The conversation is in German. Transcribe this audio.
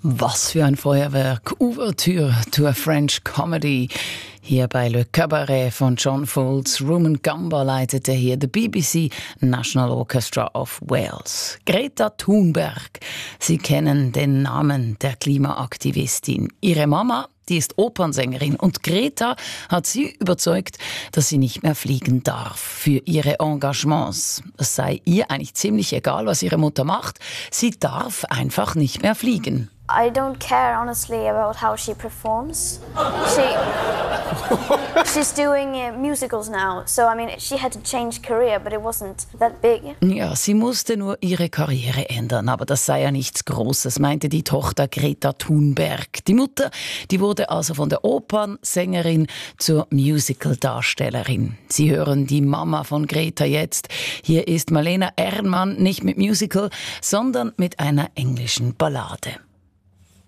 Was für ein Feuerwerk. Ouverture to a French Comedy. Hier bei Le Cabaret von John Fowles. Rumen Gamba leitete hier the BBC National Orchestra of Wales. Greta Thunberg. Sie kennen den Namen der Klimaaktivistin. Ihre Mama, die ist Opernsängerin, und Greta hat sie überzeugt, dass sie nicht mehr fliegen darf für ihre Engagements. Es sei ihr eigentlich ziemlich egal, was ihre Mutter macht. Sie darf einfach nicht mehr fliegen. I don't care, honestly, about how she performs. She's doing musicals now, so I mean, she had to change career, but it wasn't that big. Ja, sie musste nur ihre Karriere ändern, aber das sei ja nichts Großes, meinte die Tochter Greta Thunberg. Die Mutter, die wurde also von der Opernsängerin zur Musical-Darstellerin. Sie hören die Mama von Greta jetzt. Hier ist Malena Ernmann nicht mit Musical, sondern mit einer englischen Ballade.